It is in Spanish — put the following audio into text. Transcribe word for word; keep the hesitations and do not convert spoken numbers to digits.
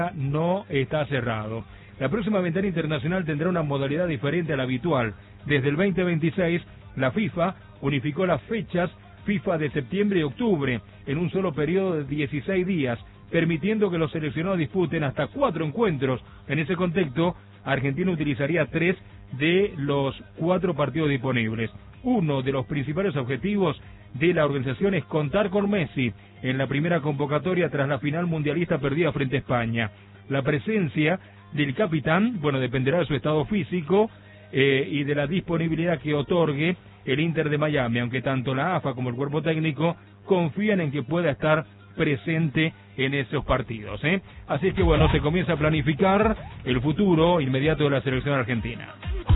no está cerrado. La próxima ventana internacional tendrá una modalidad diferente a la habitual. Desde el veinte veintiséis, la FIFA unificó las fechas FIFA de septiembre y octubre en un solo periodo de dieciséis días, permitiendo que los seleccionados disputen hasta cuatro encuentros. En ese contexto, Argentina utilizaría tres de los cuatro partidos disponibles. Uno de los principales objetivos de la organización es contar con Messi en la primera convocatoria tras la final mundialista perdida frente a España. La presencia del capitán, bueno, dependerá de su estado físico eh, y de la disponibilidad que otorgue el Inter de Miami, aunque tanto la A F A como el cuerpo técnico confían en que pueda estar presente en esos partidos, ¿eh? Así es que bueno, se comienza a planificar el futuro inmediato de la selección argentina.